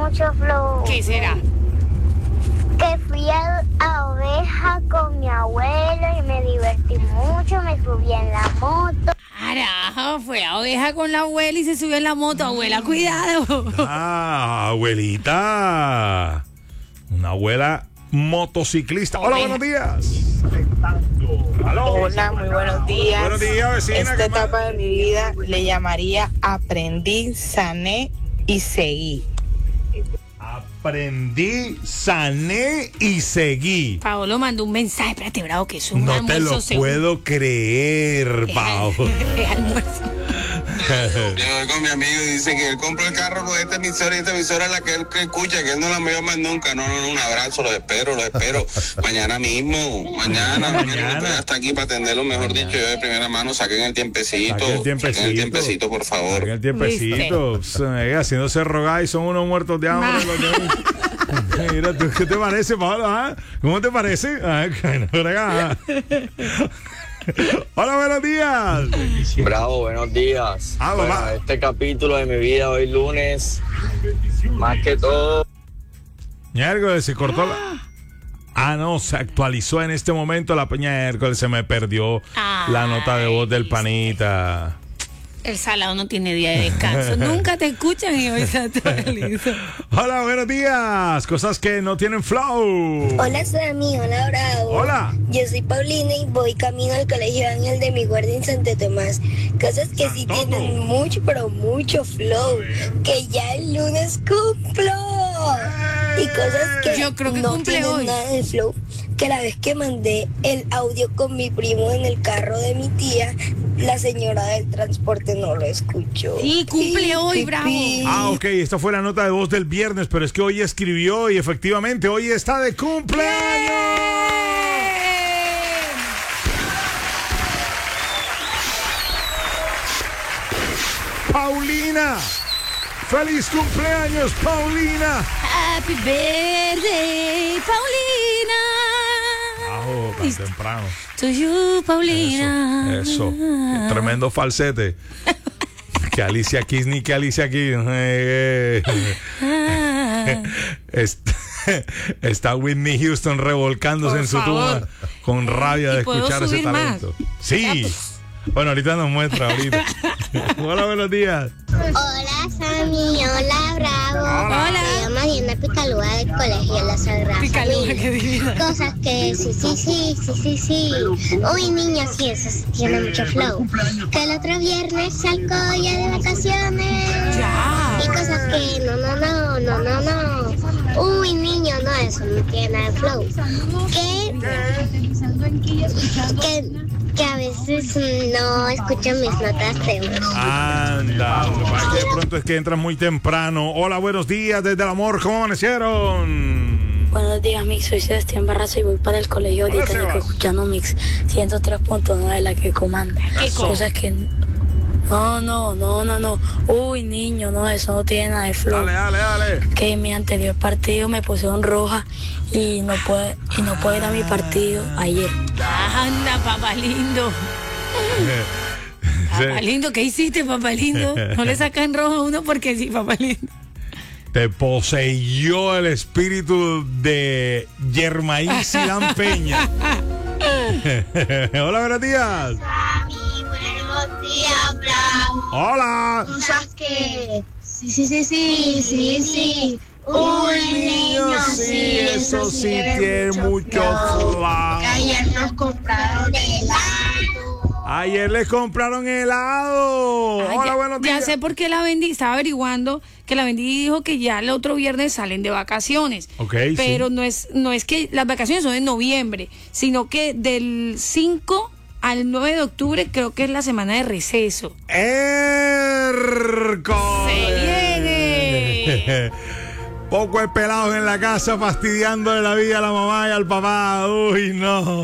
mucho flow. ¿Qué será? Que fui a Oveja con mi abuelo y me divertí mucho, me subí en la moto. Carajo, fue a Oveja con la abuela y se subió en la moto. Abuela, cuidado. Abuelita. Una abuela motociclista. Hola, buenos días. Hola, muy buenos días. Buenos días, vecina. Esta etapa de mi vida le llamaría aprendí, sané y seguí. Aprendí, sané y seguí. Paolo mandó un mensaje. Espérate, bravo, que es un No almuerzo te lo seguro. puedo creer, Pau. Es almuerzo. Yo voy con mi amigo y dice que él compró el carro con esta emisora y esta emisora es la que él escucha, que él no la me más nunca. No, un abrazo, los espero. Mañana mismo, mañana. Estoy hasta aquí para atenderlo, mejor dicho, yo de primera mano. Saquen el tiempecito. Saquen el tiempecito, por favor. Saquen el tiempecito. Haciéndose rogar y son unos muertos de hambre. Mira, ¿qué te parece, Pablo? ¿Ah? ¿Cómo te parece? Hola, buenos días. Bravo, buenos días. Bueno, este capítulo de mi vida hoy lunes, más que todo. Miércoles se cortó no, se actualizó en este momento la miércoles, se me perdió la nota de voz del panita. El salado no tiene día de descanso. Nunca te escuchan y hoy se actualiza. Hola, buenos días. Cosas que no tienen flow. Hola, Sammy. Hola, Bravo. Hola. Yo soy Paulina y voy camino al Colegio Ángel de mi guardia en Santo Tomás. Cosas que sí tienen mucho, pero mucho flow. Que ya el lunes cumplo. Y cosas que yo creo que no cumple tienen hoy. nada de flow. Que la vez que mandé el audio con mi primo en el carro de mi tía, la señora del transporte no lo escuchó. Y cumple hoy, bravo. Ok, esta fue la nota de voz del viernes, pero es que hoy escribió y efectivamente hoy está de cumpleaños. Paulina. ¡Feliz cumpleaños, Paulina! Happy birthday, Paulina. Tan temprano. To you, Paulina. Eso. Tremendo falsete. Que Alicia Keys ni que Alicia Keys. Está Whitney Houston revolcándose Por en su favor. tumba con rabia de ¿puedo escuchar ese subir más? talento. Sí. Bueno, ahorita nos muestra, ahorita. Hola, buenos días. Hola, Sammy. Hola, Bravo. Hola. Me llamo Diana Picalúa del Colegio La Sagrada Picalúa, Familia. qué divina. Cosas que sí. Uy, niño, sí, eso sí tiene mucho flow. Que el otro viernes salgo ya de vacaciones. Ya. Y cosas que no. Uy, niño, no, eso no tiene nada de flow. Que a veces no escuchan mis notas de voz. Anda, de pronto es que entran muy temprano. Hola, buenos días desde el amor, ¿cómo amanecieron? Buenos días, Mix. Soy Sebastián Barraza y voy para el colegio Hola, ahorita Sebas. escuchando Mix 103.9, la que comanda. ¿Qué cosa? Cosas que... No. Uy, niño, no, eso no tiene nada de flow. Dale. Que en mi anterior partido me pusieron roja y no puedo ir a mi partido ayer. Anda, papá lindo. Papá lindo, ¿qué hiciste, papá lindo? No le sacan rojo a uno porque sí, papá lindo. Te poseyó el espíritu de Yermaín Silán Peña. Hola, buenos días. Buenos días, Bravo. Hola. Cosas que sí. Uy, niño, sí, eso sí tiene mucho flow. Ayer nos compraron helado. Ayer les compraron helado. Ah, Hola, buenos días. Ya sé por qué la vendí. Estaba averiguando que la vendí y dijo que ya el otro viernes salen de vacaciones. Ok, pero sí. no es que las vacaciones son en noviembre, sino que del 5 al 9 de octubre creo que es la semana de receso. ¡Hércoles! ¡Se viene! Poco de pelados en la casa fastidiándole la vida a la mamá y al papá. Uy, no.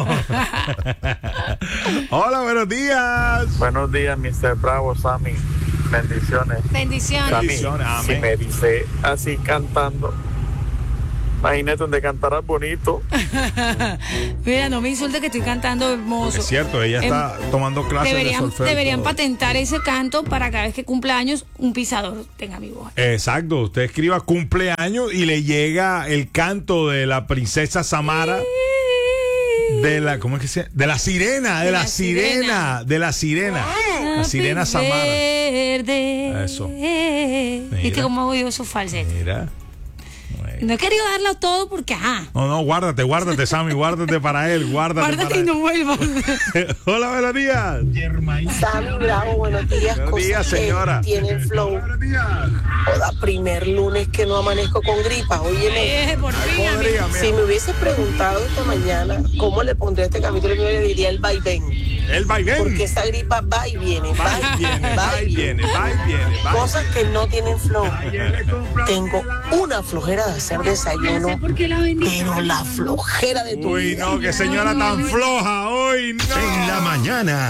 Hola, buenos días. Buenos días, Mr. Bravo, Sammy. Bendiciones. Bendiciones. Sammy, Bendiciones, si amén. me dice así cantando, Imagínate donde cantarás bonito. Mira, no me insulte que estoy cantando hermoso. Es cierto, ella está tomando clases de solfeo. Deberían patentar ese canto para cada vez que cumpla años un pisador tenga mi voz. Exacto, usted escriba cumpleaños y le llega el canto de la princesa Samara. De la, ¿cómo es que se llama? De la sirena. La sirena Samara. Eso. ¿Viste cómo hago yo esos falsetes? Mira. No he querido darlo todo porque, ajá. No, guárdate, Sammy, guárdate para él, Guárdate y no vuelvas. Hola, buenos días. Sammy, bravo, buenos días. Buenos días, señora. Tienen flow. Joda, primer lunes que no amanezco con gripa. Óyeme, Por fin, si me hubiese preguntado esta mañana cómo le pondría este capítulo, yo le diría el vaivén. El vaivén. Porque esa gripa va y viene, va y viene. Cosas que no tienen flow. Tengo una flojera de hacer desayuno, pero la flojera de tu vida. Uy, no, qué señora tan floja. Hoy no. En la mañana.